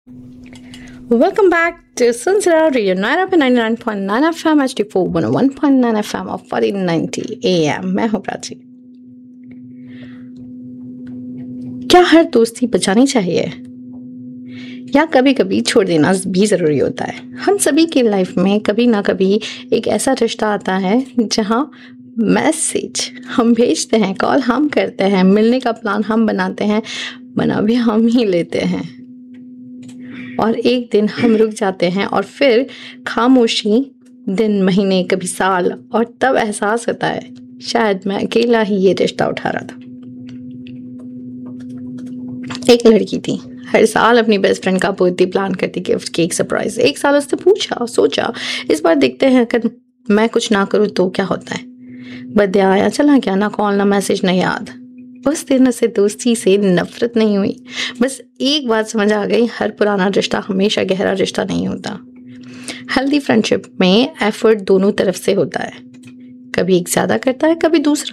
Welcome back to Sunsara Radio 99.9 FM HD4 101.9 FM of 1490 AM। मैं हूँ प्राची। क्या हर दोस्ती बचानी चाहिए या कभी कभी छोड़ देना भी ज़रूरी होता है? हम सभी की लाइफ में कभी ना कभी एक ऐसा रिश्ता आता है जहाँ मैसेज हम भेजते हैं, कॉल हम करते हैं, मिलने का प्लान हम बनाते हैं, बना भी हम ही लेते हैं, और एक दिन हम रुक जाते हैं और फिर खामोशी दिन, महीने, कभी साल, और तब एहसास होता है शायद मैं अकेला ही ये रिश्ता उठा रहा था। एक लड़की थी, हर साल अपनी बेस्ट फ्रेंड का बर्थडे प्लान करती, गिफ्ट, केक, सरप्राइज। एक साल उसने पूछा, सोचा इस बार देखते हैं अगर मैं कुछ ना करूँ तो क्या होता है। बर्थडे आया, चला गया, ना कॉल ना मैसेज ना याद। उस दिन उसे दोस्ती से नफरत नहीं हुई, बस एक बात समझ आ गई, हर पुराना रिश्ता हमेशा गहरा रिश्ता नहीं होता। हेल्दी फ्रेंडशिप में एफर्ट दोनों तरफ से होता है, कभी एक ज्यादा करता है, कभी दूसरा,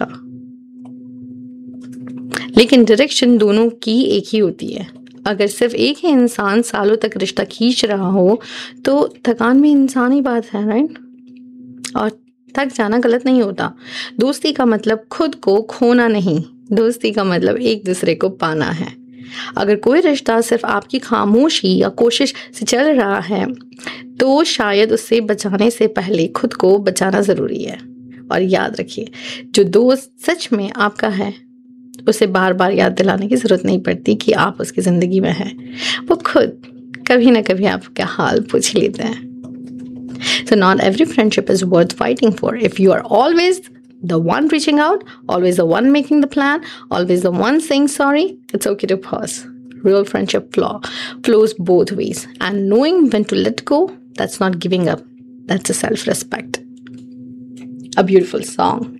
लेकिन डायरेक्शन दोनों की एक ही होती है। अगर सिर्फ एक ही इंसान सालों तक रिश्ता खींच रहा हो तो थकान भी इंसानी बात है, राइट? और थक जाना गलत नहीं होता। दोस्ती का मतलब खुद को खोना नहीं, दोस्ती का मतलब एक दूसरे को पाना है। अगर कोई रिश्ता सिर्फ आपकी खामोशी या कोशिश से चल रहा है तो शायद उससे बचाने से पहले खुद को बचाना ज़रूरी है। और याद रखिए, जो दोस्त सच में आपका है उसे बार बार याद दिलाने की ज़रूरत नहीं पड़ती कि आप उसकी ज़िंदगी में हैं। वो खुद कभी ना कभी आपका हाल पूछ लेते हैं। So not every friendship is worth fighting for. If you are always the one reaching out, always the one making the plan, always the one saying sorry, it's okay to pause. Real friendship flows both ways. And knowing when to let go, that's not giving up. That's a self-respect. A beautiful song.